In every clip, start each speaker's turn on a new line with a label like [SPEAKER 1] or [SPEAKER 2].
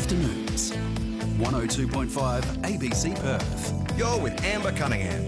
[SPEAKER 1] Afternoons. 102.5 ABC Perth.
[SPEAKER 2] You're with Amber Cunningham.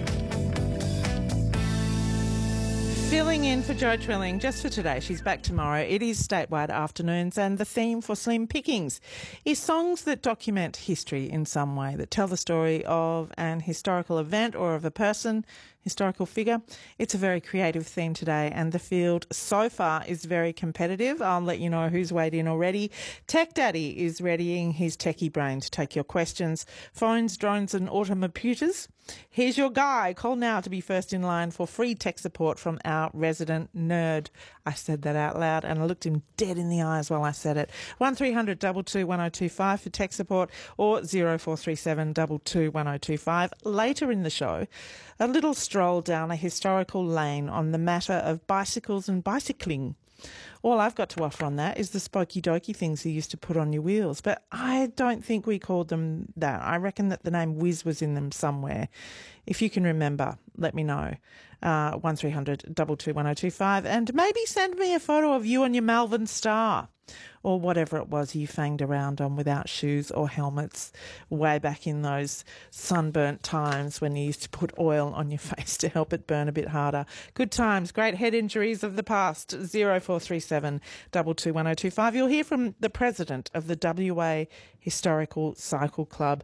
[SPEAKER 3] Filling in for Jo Twilling just for today. She's back tomorrow. It is Statewide Afternoons, and the theme for Slim Pickings is songs that document history in some way, that tell the story of an historical event or of a person, historical figure. It's a very creative theme today, and the field so far is very competitive. I'll let you know who's weighed in already. Tech Daddy is readying his techie brain to take your questions. Phones, drones and automobiles. Here's your guy. Call now to be first in line for free tech support from our resident nerd. I said that out loud and I looked him dead in the eyes while I said it. 1300 22 1025 for tech support or 0437 22 1025. Later in the show, a little stroll down a historical lane on the matter of bicycles and bicycling. All I've got to offer on that is the spokey dokey things you used to put on your wheels, but I don't think we called them that. I reckon that the name Whiz was in them somewhere. If you can remember, let me know. 1300 22 1025, and maybe send me a photo of you on your Malvern Star or whatever it was you fanged around on without shoes or helmets way back in those sunburnt times when you used to put oil on your face to help it burn a bit harder. Good times, great head injuries of the past. 0437 22 1025. You'll hear from the president of the WA Historical Cycle Club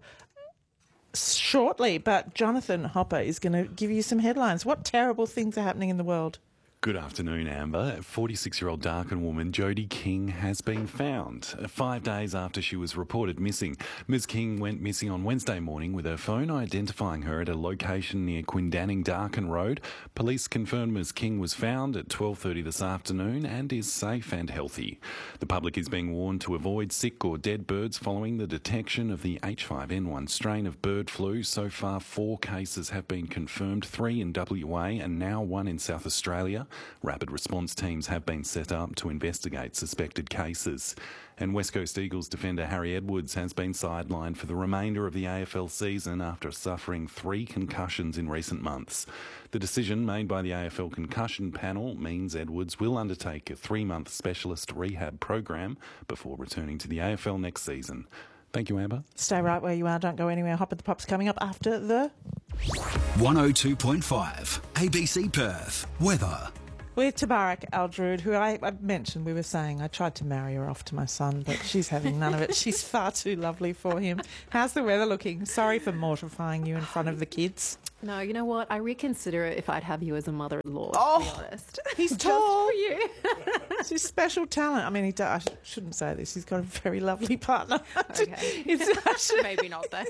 [SPEAKER 3] shortly, but Jonathan Hopper is going to give you some headlines. What terrible things are happening in the world?
[SPEAKER 4] Good afternoon, Amber. 46-year-old Darkin woman Jodie King has been found 5 days after she was reported missing. Ms King went missing on Wednesday morning with her phone identifying her at a location near Quindanning Darkin Road. Police confirmed Ms King was found at 12:30 this afternoon and is safe and healthy. The public is being warned to avoid sick or dead birds following the detection of the H5N1 strain of bird flu. So far, 4 cases have been confirmed, 3 in WA and now 1 in South Australia. Rapid response teams have been set up to investigate suspected cases. And West Coast Eagles defender Harry Edwards has been sidelined for the remainder of the AFL season after suffering 3 concussions in recent months. The decision made by the AFL concussion panel means Edwards will undertake a 3-month specialist rehab program before returning to the AFL next season. Thank you, Amber.
[SPEAKER 3] Stay right where you are. Don't go anywhere. Hop at the Pops coming up after the
[SPEAKER 1] 102.5 ABC Perth. Weather.
[SPEAKER 3] with Tabarak Al-Drood, who I mentioned, we were saying I tried to marry her off to my son, but she's having none of it. She's far too lovely for him. How's the weather looking? Sorry for mortifying you in front of the kids.
[SPEAKER 5] No, you know what? I reconsider it if I'd have you as a mother-in-law, to be honest.
[SPEAKER 3] He's tall.
[SPEAKER 5] Just for you.
[SPEAKER 3] It's his special talent. I mean, I shouldn't say this. He's got a very lovely partner.
[SPEAKER 5] Okay. Maybe not then.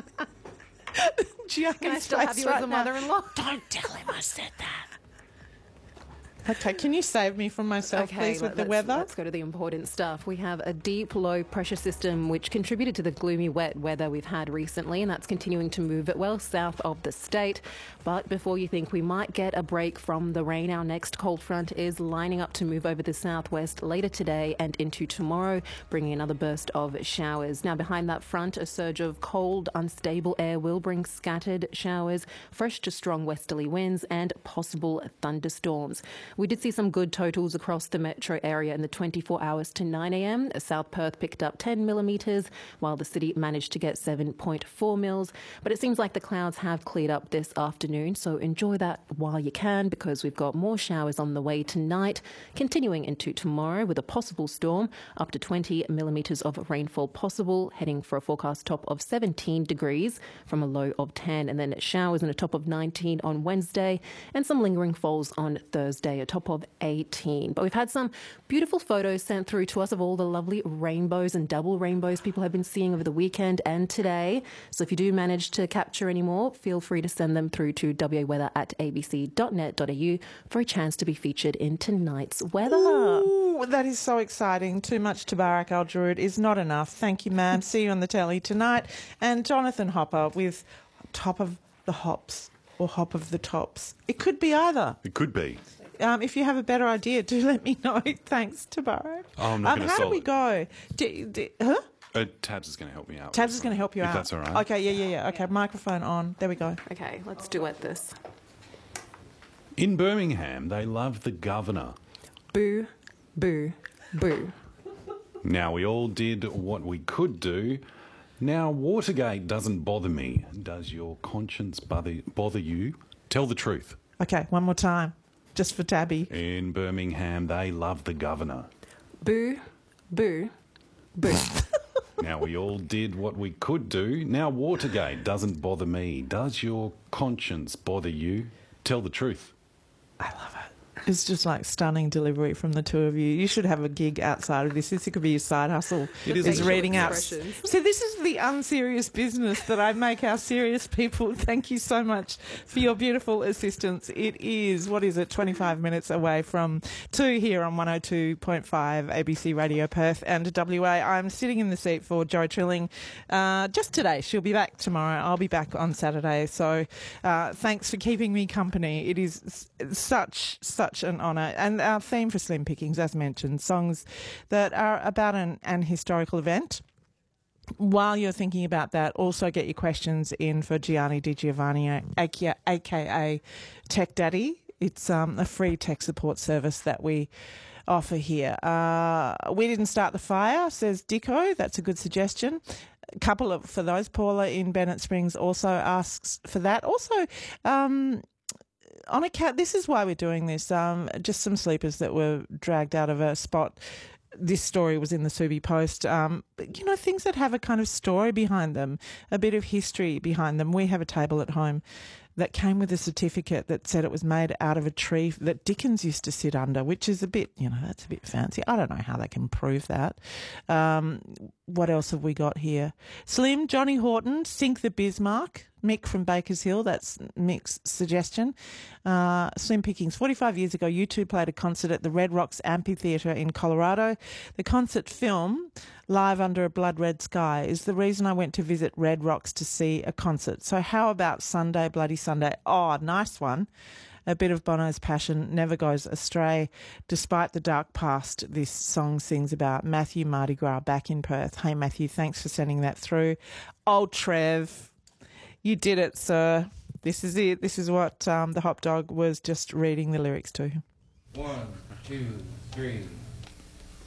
[SPEAKER 5] Can I still have you as a mother-in-law?
[SPEAKER 3] Don't tell him I said that. Okay, can you save me from myself, please, with the weather?
[SPEAKER 5] Let's go to the important stuff. We have a deep low pressure system which contributed to the gloomy wet weather we've had recently, and that's continuing to move it well south of the state. But before you think we might get a break from the rain, our next cold front is lining up to move over the southwest later today and into tomorrow, bringing another burst of showers. Now, behind that front, a surge of cold, unstable air will bring scattered showers, fresh to strong westerly winds and possible thunderstorms. We did see some good totals across the metro area in the 24 hours to 9 a.m. South Perth picked up 10 millimetres, while the city managed to get 7.4 mils. But it seems like the clouds have cleared up this afternoon, so enjoy that while you can, because we've got more showers on the way tonight, continuing into tomorrow with a possible storm, up to 20 millimetres of rainfall possible, heading for a forecast top of 17 degrees from a low of 10, and then showers and a top of 19 on Wednesday, and some lingering falls on Thursday, a top of 18. But we've had some beautiful photos sent through to us of all the lovely rainbows and double rainbows people have been seeing over the weekend and today. So if you do manage to capture any more, feel free to send them through to waweather@abc.net.au for a chance to be featured in tonight's weather.
[SPEAKER 3] Ooh, that is so exciting. Too much Tabarak Al-Drood is not enough. Thank you, ma'am. See you on the telly tonight. And Jonathan Hopper with Top of the Hops or Hop of the Tops. It could be either.
[SPEAKER 4] It could be.
[SPEAKER 3] If you have a better idea, do let me know. Thanks, Tabarak.
[SPEAKER 4] Oh, I'm not going to
[SPEAKER 3] How do we go? Huh?
[SPEAKER 4] Tabs is going to help me out.
[SPEAKER 3] Tabs is going to help you out.
[SPEAKER 4] If that's all right.
[SPEAKER 3] Okay, yeah. Okay, microphone on. There we go.
[SPEAKER 5] Okay, let's duet this.
[SPEAKER 4] In Birmingham, they love the governor.
[SPEAKER 5] Boo, boo, boo.
[SPEAKER 4] Now we all did what we could do. Now Watergate doesn't bother me. Does your conscience bother you? Tell the truth.
[SPEAKER 3] Okay, one more time, just for Tabby.
[SPEAKER 4] In Birmingham, they love the governor.
[SPEAKER 5] Boo, boo, boo.
[SPEAKER 4] Now we all did what we could do. Now Watergate doesn't bother me. Does your conscience bother you? Tell the truth.
[SPEAKER 3] I love it. It's just like stunning delivery from the two of you. You should have a gig outside of this. This could be your side hustle.
[SPEAKER 4] It is
[SPEAKER 3] is
[SPEAKER 4] a-
[SPEAKER 3] reading out.
[SPEAKER 5] expressions.
[SPEAKER 3] So this is the unserious business that I make our serious people. Thank you so much for your beautiful assistance. It is, 25 minutes away from 2 here on 102.5 ABC Radio Perth and WA. I'm sitting in the seat for Jo Trilling just today. She'll be back tomorrow. I'll be back on Saturday. So thanks for keeping me company. It is such an honour. And our theme for Slim Pickings, as mentioned, songs that are about an historical event. While you're thinking about that, also get your questions in for Gianni Di Giovanni, aka Tech Daddy. It's a free tech support service that we offer here. We didn't start the fire, says Dicko. That's a good suggestion. A couple of for those. Paula in Bennett Springs also asks for that. Also, on account, this is why we're doing this. Just some sleepers that were dragged out of a spot. This story was in the Subi Post. Things that have a kind of story behind them, a bit of history behind them. We have a table at home that came with a certificate that said it was made out of a tree that Dickens used to sit under, which is a bit, that's a bit fancy. I don't know how they can prove that. What else have we got here? Slim, Johnny Horton, Sink the Bismarck. Mick from Bakers Hill, that's Mick's suggestion. Slim Pickings, 45 years ago, U2 played a concert at the Red Rocks Amphitheatre in Colorado. The concert film, Live Under a Blood Red Sky, is the reason I went to visit Red Rocks to see a concert. So how about Sunday, Bloody Sunday? Oh, nice one. A bit of Bono's passion never goes astray. Despite the dark past this song sings about. Matthew Mardi Gras back in Perth. Hey, Matthew, thanks for sending that through. Oh, Trev, you did it, sir. This is it. This is what the hot dog was just reading the lyrics to.
[SPEAKER 2] 1, 2, 3.